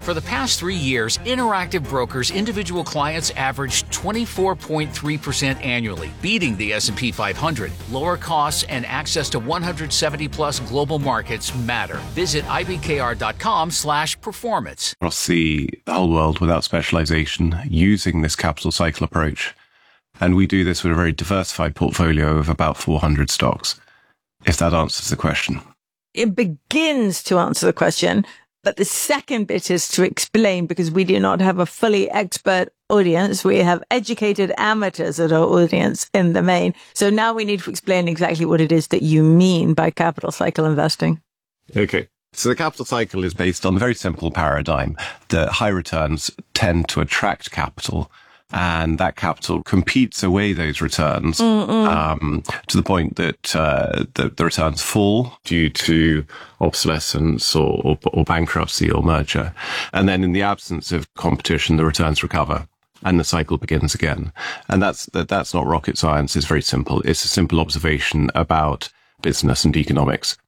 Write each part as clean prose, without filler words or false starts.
For the past 3 years, Interactive Brokers' individual clients averaged 24.3% annually, beating the S&P 500. Lower costs and access to 170-plus global markets matter. Visit ibkr.com/performance. Across the whole world without specialization, using this capital cycle approach. And we do this with a very diversified portfolio of about 400 stocks, if that answers the question. It begins to answer the question. But the second bit is to explain, because we do not have a fully expert audience. We have educated amateurs at our audience in the main. So now we need to explain exactly what it is that you mean by capital cycle investing. Okay. So the capital cycle is based on a very simple paradigm that high returns tend to attract capital, and that capital competes away those returns to the point that the returns fall due to obsolescence or bankruptcy or merger. And then in the absence of competition, the returns recover and the cycle begins again. And that's not rocket science. It's very simple. It's a simple observation about business and economics.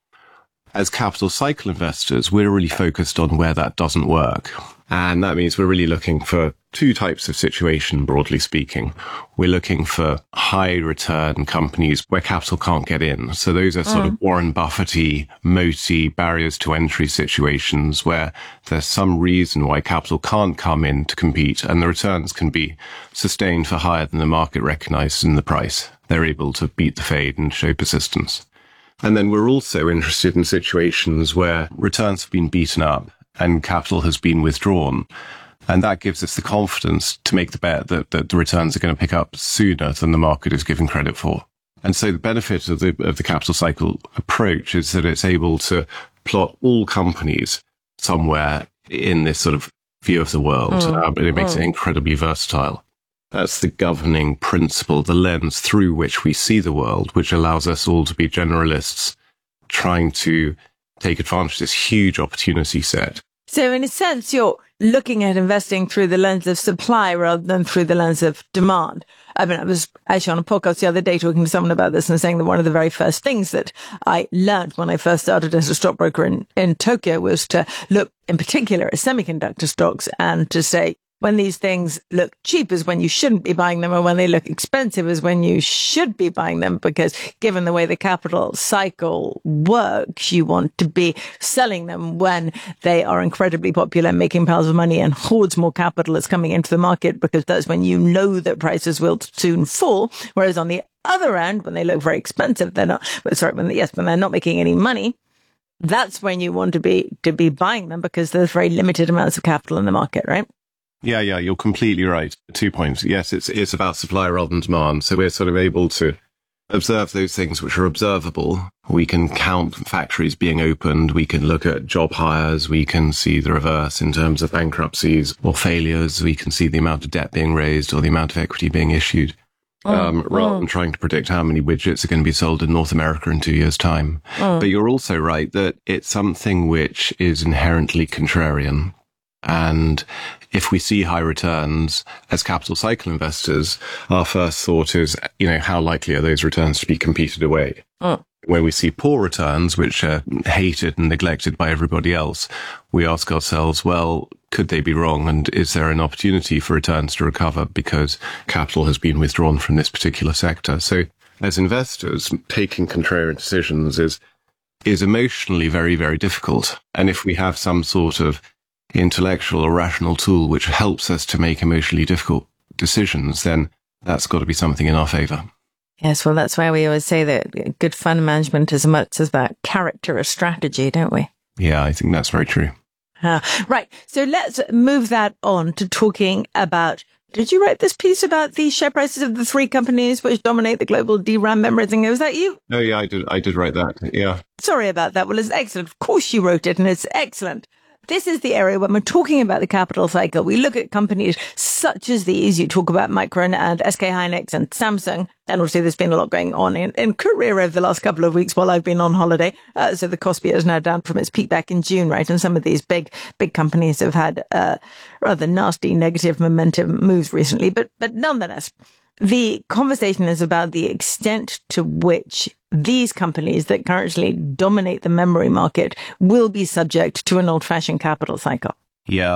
As capital cycle investors, we're really focused on where that doesn't work. And that means we're really looking for two types of situation, broadly speaking. We're looking for high return companies where capital can't get in. So those are sort of Warren Buffett-y, moaty barriers to entry situations where there's some reason why capital can't come in to compete and the returns can be sustained for higher than the market recognizes in the price. They're able to beat the fade and show persistence. And then we're also interested in situations where returns have been beaten up and capital has been withdrawn. And that gives us the confidence to make the bet that the returns are going to pick up sooner than the market is giving credit for. And so the benefit of the capital cycle approach is that it's able to plot all companies somewhere in this sort of view of the world. But it makes it incredibly versatile. That's the governing principle, the lens through which we see the world, which allows us all to be generalists trying to take advantage of this huge opportunity set. So in a sense, you're looking at investing through the lens of supply rather than through the lens of demand. I mean, I was actually on a podcast the other day talking to someone about this and saying that one of the very first things that I learned when I first started as a stockbroker in Tokyo was to look in particular at semiconductor stocks and to say, when these things look cheap is when you shouldn't be buying them, and when they look expensive is when you should be buying them, because given the way the capital cycle works, you want to be selling them when they are incredibly popular, making piles of money, and hordes more capital is coming into the market, because that's when you know that prices will soon fall. Whereas on the other end, when they look very expensive, when they're not making any money, that's when you want to be buying them, because there's very limited amounts of capital in the market, right? Yeah, you're completely right. 2 points. Yes, it's about supply rather than demand. So we're sort of able to observe those things which are observable. We can count factories being opened. We can look at job hires. We can see the reverse in terms of bankruptcies or failures. We can see the amount of debt being raised or the amount of equity being issued. Rather than trying to predict how many widgets are going to be sold in North America in 2 years' time. But you're also right that it's something which is inherently contrarian. And if we see high returns as capital cycle investors, our first thought is, how likely are those returns to be competed away? When we see poor returns, which are hated and neglected by everybody else, we ask ourselves, well, could they be wrong? And is there an opportunity for returns to recover because capital has been withdrawn from this particular sector? So as investors, taking contrarian decisions is emotionally very, very difficult. And if we have some sort of intellectual or rational tool which helps us to make emotionally difficult decisions, then that's got to be something in our favor. Yes, well, that's why we always say that good fund management is as much as that character or strategy, don't we? Yeah, I think that's very true. Right. So let's move that on to talking about, did you write this piece about the share prices of the three companies which dominate the global DRAM memory thing? Was that you? Oh, yeah, I did write that. Yeah. Sorry about that. Well, it's excellent. Of course you wrote it, and it's excellent. This is the area when we're talking about the capital cycle. We look at companies such as these. You talk about Micron and SK Hynix and Samsung. And obviously there's been a lot going on in Korea over the last couple of weeks while I've been on holiday. So the Kospi is now down from its peak back in June, right? And some of these big companies have had rather nasty negative momentum moves recently. But nonetheless, the conversation is about the extent to which these companies that currently dominate the memory market will be subject to an old-fashioned capital cycle. Yeah,